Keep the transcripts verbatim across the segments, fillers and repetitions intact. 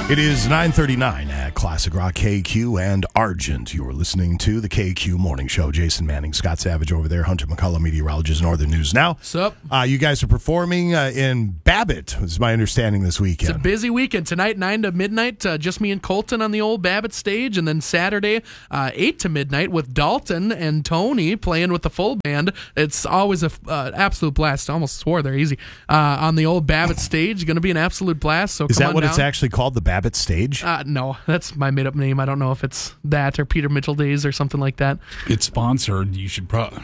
It is nine thirty-nine at Classic Rock K Q and Argent. You are listening to the K Q Morning Show. Jason Manning, Scott Savage over there, Hunter McCullough, meteorologist, Northern News Now. What's up? Uh, you guys are performing uh, in Babbitt, is my understanding, this weekend. It's a busy weekend. Tonight, nine to midnight, uh, just me and Colton on the old Babbitt stage. And then Saturday, uh, eight to midnight with Dalton and Tony playing with the full band. It's always an uh, absolute blast. I almost swore they're easy. Uh, on the old Babbitt stage, going to be an absolute blast. So Is come that on what down. it's actually called, the Babbitt stage? Uh, no, that's my made-up name. I don't know if it's that or Peter Mitchell Days or something like that. It's sponsored. You should probably...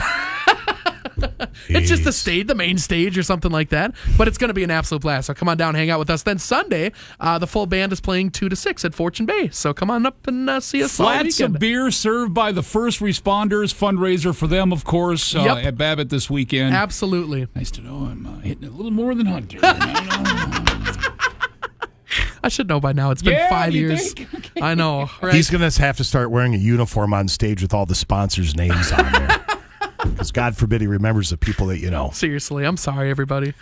It's just the stage, the main stage or something like that. But it's going to be an absolute blast. So come on down, hang out with us. Then Sunday, uh, the full band is playing two to six at Fortune Bay. So come on up and uh, see us all Flats weekend. of beer served by the first responders. Fundraiser for them, of course, uh, Yep. at Babbitt this weekend. Absolutely. Nice to know I'm uh, hitting a little more than Hunter. I should know by now. It's been Yeah, five you years. think? Okay. I know, right? He's going to have to start wearing a uniform on stage with all the sponsors' names on there. Because God forbid he remembers the people that you know. Seriously, I'm sorry, everybody.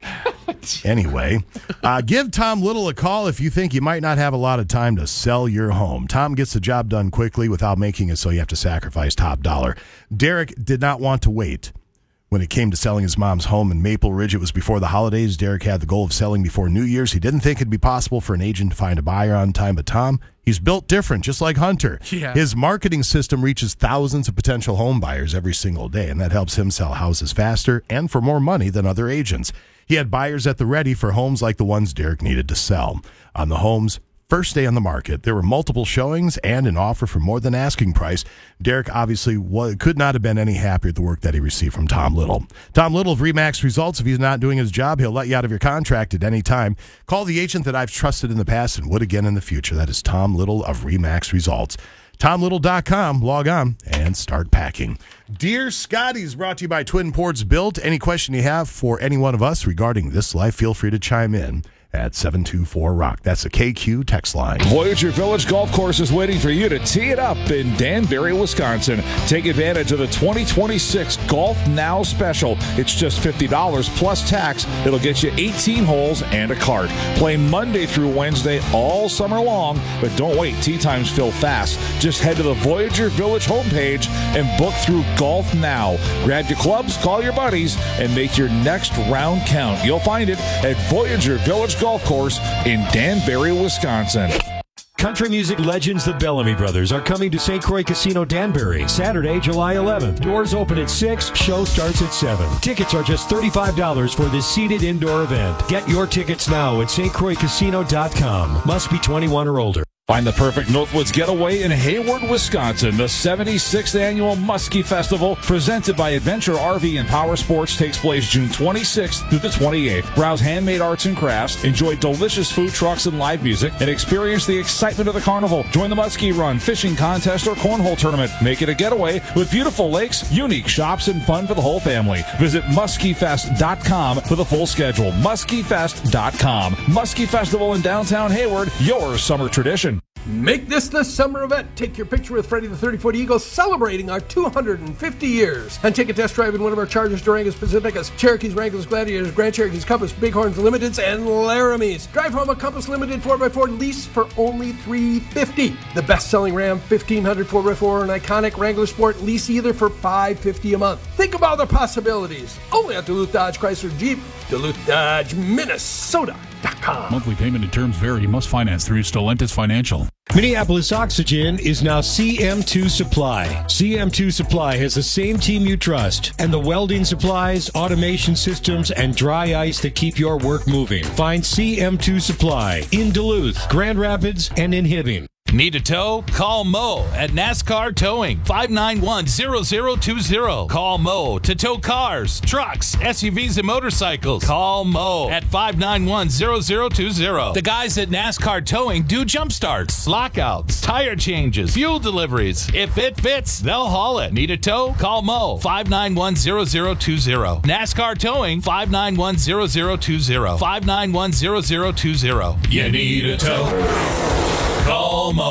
Anyway, uh, give Tom Little a call if you think you might not have a lot of time to sell your home. Tom gets the job done quickly without making it so you have to sacrifice top dollar. Derek did not want to wait. When it came to selling his mom's home in Maple Ridge, it was before the holidays. Derek had the goal of selling before New Year's. He didn't think it'd be possible for an agent to find a buyer on time, but Tom, he's built different, just like Hunter. Yeah. His marketing system reaches thousands of potential home buyers every single day, and that helps him sell houses faster and for more money than other agents. He had buyers at the ready for homes like the ones Derek needed to sell. On the home's first day on the market, there were multiple showings and an offer for more than asking price. Derek obviously was, could not have been any happier with the work that he received from Tom Little. Tom Little of Remax Results, if he's not doing his job, he'll let you out of your contract at any time. Call the agent that I've trusted in the past and would again in the future. That is Tom Little of Remax Results. Tom Little dot com. Log on and start packing. Dear Scotty's brought to you by Twin Ports Built. Any question you have for any one of us regarding this life, feel free to chime in at seven two four rock. That's the K Q text line. Voyager Village Golf Course is waiting for you to tee it up in Danbury, Wisconsin. Take advantage of the twenty twenty-six Golf Now special. It's just fifty dollars plus tax. It'll get you eighteen holes and a cart. Play Monday through Wednesday all summer long, but don't wait. Tee times fill fast. Just head to the Voyager Village homepage and book through Golf Now. Grab your clubs, call your buddies, and make your next round count. You'll find it at Voyager Village Golf Course in Danbury, Wisconsin. Country music legends the Bellamy Brothers are coming to Saint Croix Casino Danbury Saturday, July eleventh. Doors open at six, show starts at seven. Tickets are just thirty-five dollars for this seated indoor event. Get your tickets now at st croix casino dot com. Must be twenty-one or older. Find the perfect Northwoods getaway in Hayward, Wisconsin. The seventy-sixth Annual Muskie Festival, presented by Adventure R V and Power Sports, takes place June twenty-sixth through the twenty-eighth. Browse handmade arts and crafts, enjoy delicious food trucks and live music, and experience the excitement of the carnival. Join the Muskie Run, fishing contest, or cornhole tournament. Make it a getaway with beautiful lakes, unique shops, and fun for the whole family. Visit muskie fest dot com for the full schedule. muskie fest dot com. Muskie Festival in downtown Hayward, your summer tradition. Make this the summer event. Take your picture with Freddie the thirty-foot Eagle celebrating our two hundred fifty years. And take a test drive in one of our Chargers, Durangos, Pacificas, Cherokees, Wranglers, Gladiators, Grand Cherokees, Compass, Bighorns, Limiteds, and Laramies. Drive home a Compass Limited four by four lease for only three hundred fifty dollars. The best-selling Ram fifteen hundred four by four and iconic Wrangler Sport lease either for five hundred fifty dollars a month. Think about the possibilities. Only at Duluth Dodge Chrysler Jeep, Duluth Dodge, Minnesota dot com. Monthly payment and terms vary. You must finance through Stellantis Financial. Minneapolis Oxygen is now C M two Supply. C M two Supply has the same team you trust and the welding supplies, automation systems, and dry ice that keep your work moving. Find C M two Supply in Duluth, Grand Rapids, and in Hibbing. Need a tow? Call Mo at NASCAR Towing, five nine one, zero zero two zero. Call Mo to tow cars, trucks, S U Vs, and motorcycles. Call Mo at five nine one, zero zero two zero. The guys at NASCAR Towing do jump starts, lockouts, tire changes, fuel deliveries. If it fits, they'll haul it. Need a tow? Call Mo, five nine one, zero zero two zero. NASCAR Towing, five nine one, zero zero two zero. five nine one, zero zero two zero. You need a tow? Call Mo.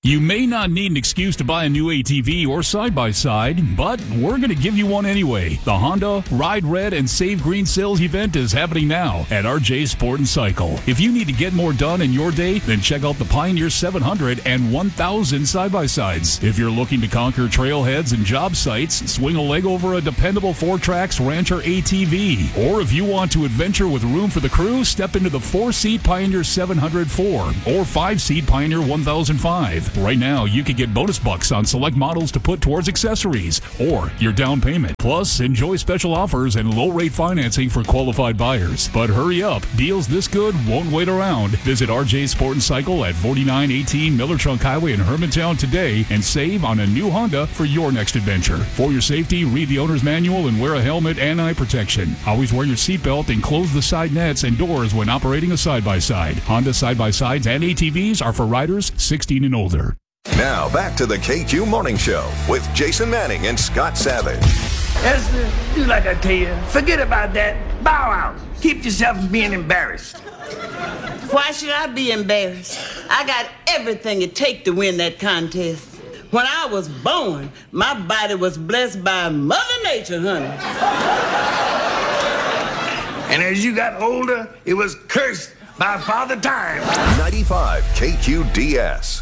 You may not need an excuse to buy a new A T V or side-by-side, but we're going to give you one anyway. The Honda Ride Red and Save Green sales event is happening now at R J Sport and Cycle. If you need to get more done in your day, then check out the Pioneer seven hundred and one thousand side-by-sides. If you're looking to conquer trailheads and job sites, swing a leg over a dependable four-tracks Rancher A T V. Or if you want to adventure with room for the crew, step into the four-seat Pioneer seven hundred four or five-seat Pioneer one thousand five. Right now, you can get bonus bucks on select models to put towards accessories or your down payment. Plus, enjoy special offers and low-rate financing for qualified buyers. But hurry up. Deals this good won't wait around. Visit R J Sport and Cycle at forty-nine eighteen Miller Trunk Highway in Hermantown today and save on a new Honda for your next adventure. For your safety, read the owner's manual and wear a helmet and eye protection. Always wear your seatbelt and close the side nets and doors when operating a side-by-side. Honda side-by-sides and A T Vs are for riders sixteen and older. Now, back to the K Q Morning Show with Jason Manning and Scott Savage. Esther, do like I tell you. Forget about that. Bow out. Keep yourself from being embarrassed. Why should I be embarrassed? I got everything it takes to win that contest. When I was born, my body was blessed by Mother Nature, honey. And as you got older, it was cursed by Father Time. ninety-five K Q D S.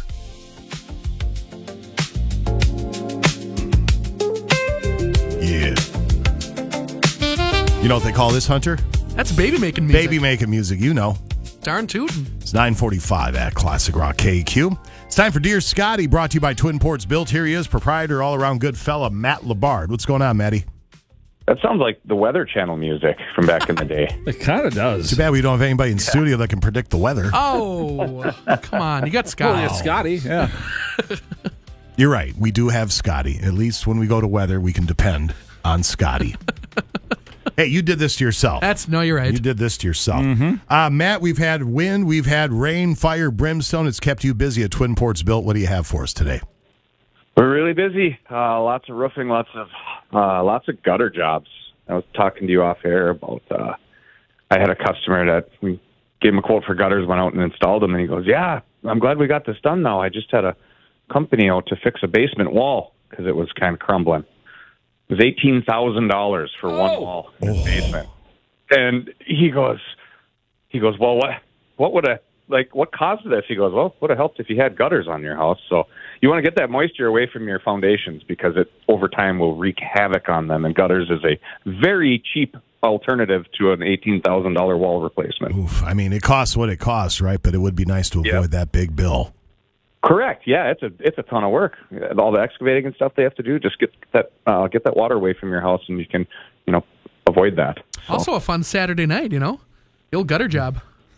Yeah. You know what they call this, Hunter? That's baby making music. Baby making music, you know. Darn tootin'. It's nine forty-five at Classic Rock K Q. It's time for Dear Scotty, brought to you by Twin Ports Built. Here he is, proprietor, all-around good fella, Matt Labard. What's going on, Matty? That sounds like the Weather Channel music from back in the day. It kind of does. Too bad we don't have anybody in studio that can predict the weather. Oh, come on. You got Scotty. Well, yeah, Scotty, yeah. You're right. We do have Scotty. At least when we go to weather, we can depend on Scotty. Hey, you did this to yourself. That's no, you're right. You did this to yourself. Mm-hmm. Uh, Matt, we've had wind, we've had rain, fire, brimstone. It's kept you busy at Twin Ports Built. What do you have for us today? We're really busy. Uh, lots of roofing, lots of uh, lots of gutter jobs. I was talking to you off air about. Uh, I had a customer that we gave him a quote for gutters, went out and installed them, and he goes, "Yeah, I'm glad we got this done. Now I just had a company out to fix a basement wall because it was kind of crumbling. It was eighteen thousand dollars for oh. one wall in his oh. basement." And he goes, he goes, "Well, what, what would have, like, what caused this?" He goes, "Well, would have helped if you had gutters on your house. So you want to get that moisture away from your foundations because it, over time, will wreak havoc on them. And gutters is a very cheap alternative to an eighteen thousand dollars wall replacement." Oof. I mean, it costs what it costs, right? But it would be nice to avoid yep. that big bill. Correct. Yeah, it's a it's a ton of work. All the excavating and stuff they have to do, just get that uh, get that water away from your house, and you can, you know, avoid that. So. Also, a fun Saturday night, you know, the old gutter job.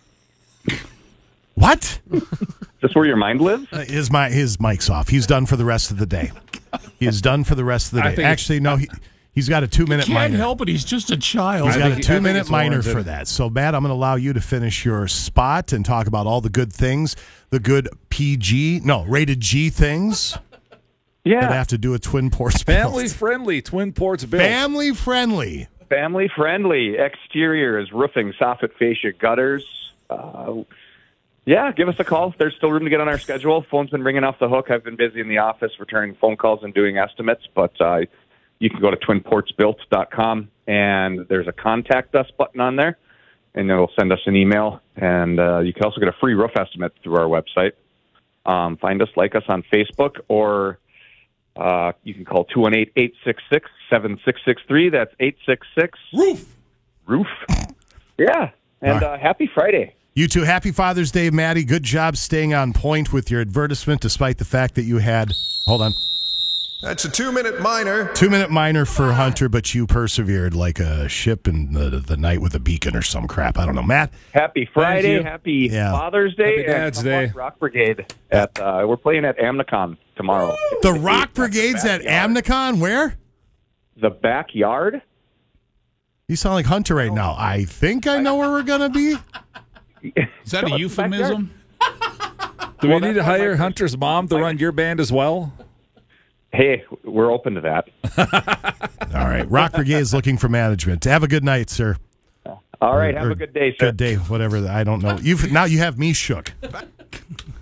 What? Is this where your mind lives? Uh, his my his mic's off. He's done for the rest of the day. He is done for the rest of the day. Actually, no, he. He's got a two-minute minor. Can't help it. He's just a child. He's got a two-minute minor for that. So, Matt, I'm going to allow you to finish your spot and talk about all the good things, the good P G, no, rated G things yeah. that have to do with Twin Ports Built. Family-friendly Twin Ports Built. Family-friendly. Family-friendly. Exteriors, roofing, soffit fascia, gutters. Uh, yeah, give us a call. There's still room to get on our schedule. Phone's been ringing off the hook. I've been busy in the office returning phone calls and doing estimates, but uh you can go to twin ports built dot com, and there's a Contact Us button on there, and it'll send us an email. And uh, you can also get a free roof estimate through our website. Um, find us, like us on Facebook, or uh, you can call two one eight, eight six six, seven six six three. That's eight six six Roof. Roof. Yeah, and uh, happy Friday. You too. Happy Father's Day, Maddie. Good job staying on point with your advertisement, despite the fact that you had... Hold on. That's a two-minute minor. Two-minute minor for Hunter, but you persevered like a ship in the, the night with a beacon or some crap. I don't know. Matt? Happy Friday. Happy yeah. Father's Day. Happy Dad's Day. Rock Brigade. At uh, We're playing at Amnicon tomorrow. The Rock Brigade's at Amnicon? Where? The Backyard. You sound like Hunter right now. I think I know where we're going to be. Is that a euphemism? Do we need to hire Hunter's mom to run your band as well? Hey, we're open to that. All right. Rock Brigade is looking for management. Have a good night, sir. All right. Or, have a good day, sir. Good day, whatever. I don't know. You've Now you have me shook.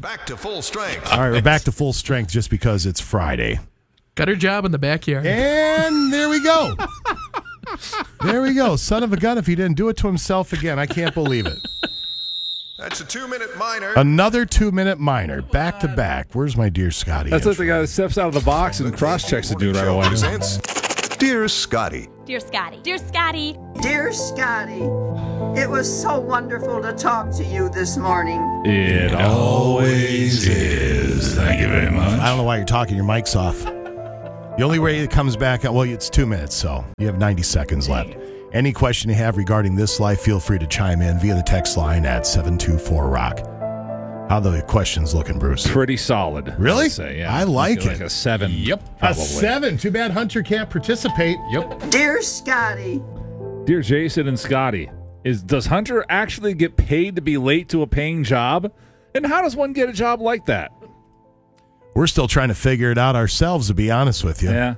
Back to full strength. All right, we're back to full strength just because it's Friday. Gutter job in the backyard. And there we go. There we go. Son of a gun if he didn't do it to himself again. I can't believe it. That's a two-minute minor. Another two-minute minor, back to back. Where's my dear Scotty? That's like the guy that steps out of the box and cross-checks the dude right away. Presents Dear Scotty. Dear Scotty. Dear Scotty. Dear Scotty, it was so wonderful to talk to you this morning. It always is. Thank you very much. I don't know why you're talking. Your mic's off. The only way it comes back, well, it's two minutes, so you have ninety seconds left. Any question you have regarding this life, feel free to chime in via the text line at seven two four rock. How the questions looking, Bruce? Pretty solid. Really? I'd say, yeah. I like Like it. a seven. Yep. Probably. A seven. Too bad Hunter can't participate. Yep. Dear Scotty, Dear Jason and Scotty, is does Hunter actually get paid to be late to a paying job? And how does one get a job like that? We're still trying to figure it out ourselves, to be honest with you. Yeah.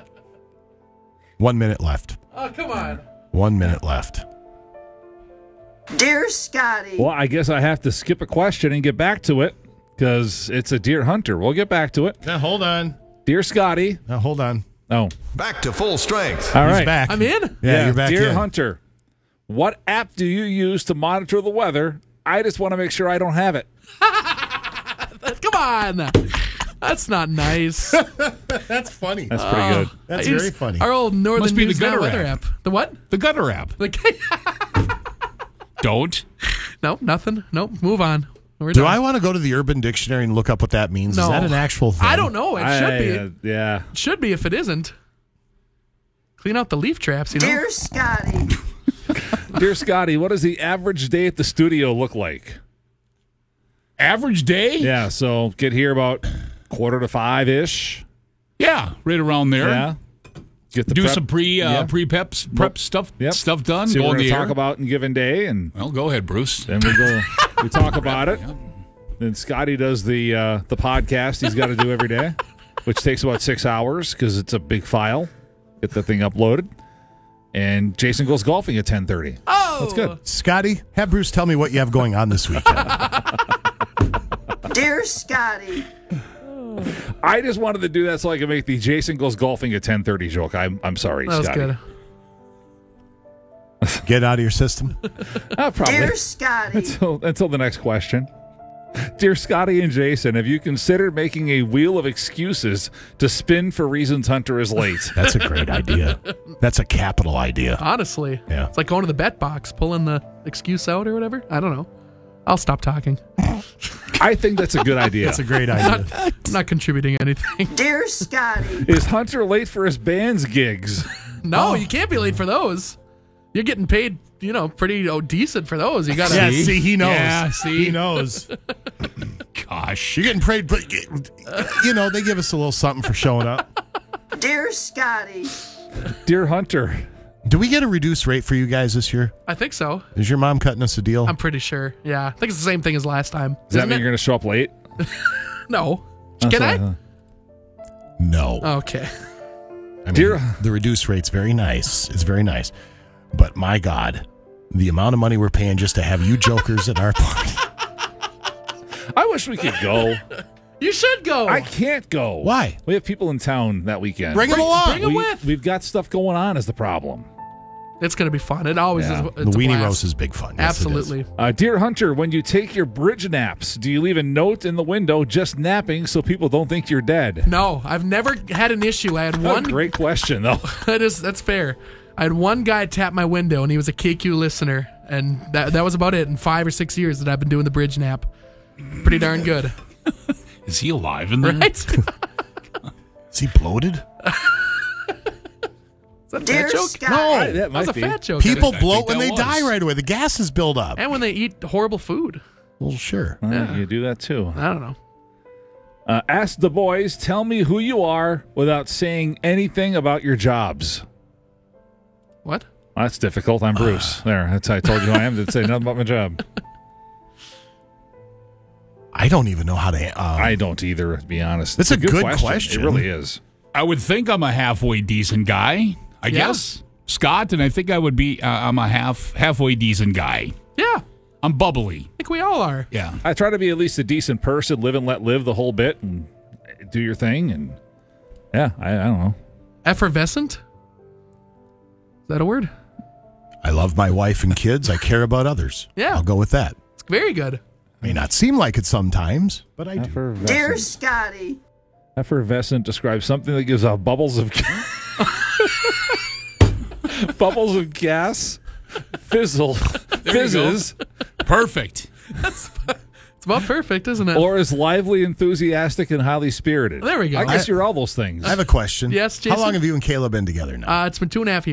One minute left. Oh, come on. One minute left. Dear Scotty. Well, I guess I have to skip a question and get back to it because it's a Dear Hunter. We'll get back to it. Now, hold on. Dear Scotty. Now, hold on. Oh. Back to full strength. All He's right. back. I'm in? Yeah, you're back Dear in. Hunter, what app do you use to monitor the weather? I just want to make sure I don't have it. Come on. That's not nice. That's funny. That's pretty good. That's I use very funny. Our old Northern Must be the News Now gutter weather app. app. The what? The gutter app. The Don't. No, nothing. Nope. Move on. We're Do done. I want to go to the Urban Dictionary and look up what that means? No. Is that an actual thing? I don't know. It should I, be. uh, yeah. It should be if it isn't. Clean out the leaf traps, you know? Dear Scotty. Dear Scotty, what does the average day at the studio look like? Average day? Yeah, so get here about quarter to five-ish. Yeah, right around there. Yeah. Get the Do prep- some pre uh, yeah. pre peps prep stuff Yep. stuff done. See go what on we're the going to air. talk about in a given day, and Well, go ahead, Bruce. then we go. We talk about it. Then Scotty does the uh, the podcast he's got to do every day, which takes about six hours because it's a big file. Get the thing uploaded, and Jason goes golfing at ten thirty. Oh, That's good. Scotty, have Bruce tell me what you have going on this weekend. Dear Scotty. I just wanted to do that so I could make the Jason goes golfing at ten thirty joke. I'm I'm sorry, That was Scotty. good. Get out of your system. Uh, probably. Dear Scotty. Until, until the next question. Dear Scotty and Jason, have you considered making a wheel of excuses to spin for reasons Hunter is late? That's a great idea. That's a capital idea. Honestly. Yeah. It's like going to the bet box, pulling the excuse out or whatever. I don't know. I'll stop talking. I think that's a good idea. That's a great idea. I'm not contributing anything. Dear Scotty. Is Hunter late for his band's gigs? No, you can't be late for those. You're getting paid, you know, pretty oh, decent for those. You got to Yeah, see, he knows. Yeah, see? He knows. Gosh. You're getting paid, but, you know, they give us a little something for showing up. Dear Scotty. Dear Hunter. Do we get a reduced rate for you guys this year? I think so. Is your mom cutting us a deal? I'm pretty sure. Yeah. I think it's the same thing as last time. Does that Isn't mean it? you're going to show up late? No. That's Can what I? thought. No. Okay. I mean, Dear- the reduced rate's very nice. It's very nice. But my God, the amount of money we're paying just to have you jokers at our party. I wish we could go. You should go. I can't go. Why? We have people in town that weekend. Bring them along. bring 'em we, with. We've got stuff going on is the problem. It's going to be fun. It always Yeah. is. It's The a weenie blast. roast is big fun. Yes, it is. Absolutely. Uh, Dear Hunter, when you take your bridge naps, do you leave a note in the window just napping so people don't think you're dead? No, I've never had an issue. I had What a one. great question, though. That is that's fair. I had one guy tap my window, and he was a K Q listener, and that that was about it. In five or six years that I've been doing the bridge nap, pretty darn good, Is he alive in there? right? Is he bloated? Is that a Dear fat joke? Scotty. No. That That was might a be. fat joke. People I think bloat when that they was. die right away. The gases build up. and when they eat horrible food. Well, sure. Uh, You do that too. I don't know. Uh, ask the boys, tell me who you are without saying anything about your jobs. What? Well, that's difficult. I'm Bruce. There. That's how I told you who I am. Didn't say nothing about my job. I don't even know how to. Um, I don't either, to be honest. That's It's a good question. It really is. I would think I'm a halfway decent guy. I Yeah. guess Scott, and I think I would be. Uh, I'm a half halfway decent guy. Yeah, I'm bubbly. I think we all are. Yeah. I try to be at least a decent person, live and let live the whole bit, and do your thing. And yeah, I, I don't know. Effervescent? Is that a word? I love my wife and kids. I care about others. Yeah. I'll go with that. It's very good. May not seem like it sometimes, but I do. Effervescent. Dear Scotty, Effervescent describes something that gives off bubbles of bubbles of gas, fizzle, fizzes, Perfect. It's about perfect, isn't it? or is lively, enthusiastic, and highly spirited. There we go. I guess I- you're all those things. I have a question. Yes, How Jason? long have you and Kayla been together now? Uh, it's been two and a half years.